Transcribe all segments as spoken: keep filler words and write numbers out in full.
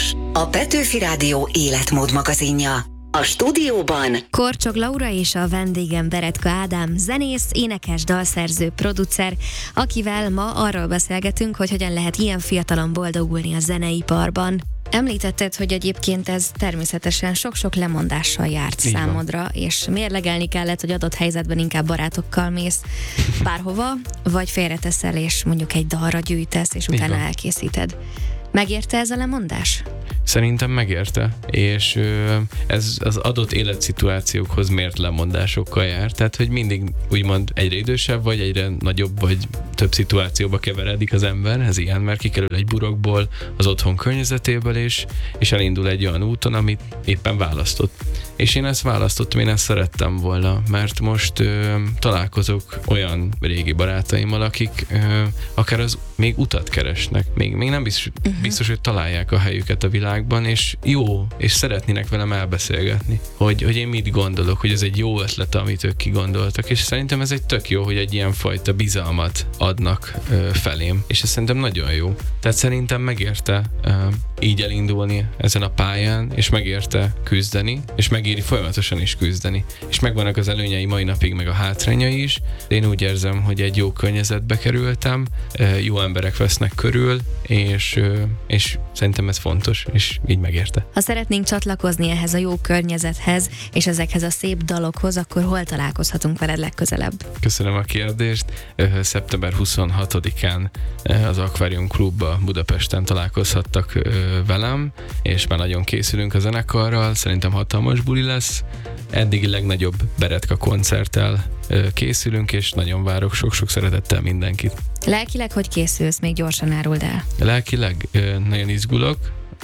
Stílus, a Petőfi Rádió életmód magazinja. A stúdióban Korcsok Laura és a vendégem Beretka Ádám, zenész, énekes, dalszerző, producer, akivel ma arról beszélgetünk, hogy hogyan lehet ilyen fiatalon boldogulni a zeneiparban. Említetted, hogy egyébként ez természetesen sok-sok lemondással járt Így számodra, van. és mérlegelni kellett, hogy adott helyzetben inkább barátokkal mész bárhova, vagy félreteszel, és mondjuk egy dalra gyűjtesz, és Így utána van. elkészíted. Megérte ez a lemondás? Szerintem megérte, és ö, ez az adott életszituációkhoz mért lemondásokkal jár, tehát hogy mindig úgymond egyre idősebb vagy, egyre nagyobb vagy több szituációba keveredik az ember, ez ilyen, mert kikerül egy burokból, az otthon környezetéből, és, és elindul egy olyan úton, amit éppen választott. És én ezt választottam, én ezt szerettem volna, mert most ö, találkozok olyan régi barátaimmal, akik ö, akár az még utat keresnek, még, még nem biztos, uh-huh. biztos, hogy találják a helyüket a világban, és jó, és szeretnének velem elbeszélgetni, hogy, hogy én mit gondolok, hogy ez egy jó ötlet, amit ők kigondoltak, és szerintem ez egy tök jó, hogy egy ilyen fajta bizalmat adnak ö, felém, és ez szerintem nagyon jó. Tehát szerintem megérte ö, így elindulni ezen a pályán, és megérte küzdeni, és megéri folyamatosan is küzdeni. És megvannak az előnyei mai napig, meg a hátrányai is. Én úgy érzem, hogy egy jó környezetbe kerültem, jó emberek vesznek körül, és, és szerintem ez fontos, és így megérte. Ha szeretnénk csatlakozni ehhez a jó környezethez, és ezekhez a szép dalokhoz, akkor hol találkozhatunk veled legközelebb? Köszönöm a kérdést. szeptember huszonhatodikán az Aquarium Klubba Budapesten találkozhattak velem, és már nagyon készülünk a zenekarral, szerintem hatalmas buli lesz. Eddigi legnagyobb Beretka koncerttel készülünk, és nagyon várok sok-sok szeretettel mindenkit. Lelkileg hogy készülsz? Még gyorsan áruld el. Lelkileg nagyon izgulok,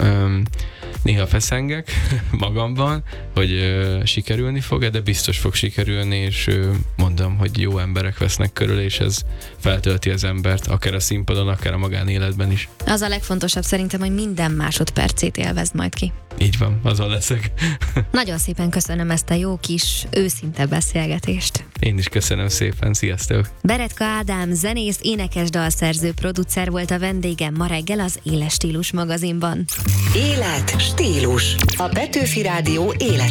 néha feszengek magamban, hogy sikerülni fog, de biztos fog sikerülni, és mondom, hogy jó emberek vesznek körül, és ez feltölti az embert, akár a színpadon, akár a magánéletben is. Az a legfontosabb szerintem, hogy minden másodpercét élvezd majd ki. Így van, azon leszek. Nagyon szépen köszönöm ezt a jó kis, őszinte beszélgetést. Én is köszönöm szépen, sziasztok! Beretka Ádám, zenész, énekes, dalszerző, producer volt a vendégem ma reggel az Éles Stílus magazinban. Élet, stílus, a Petőfi Rádió élet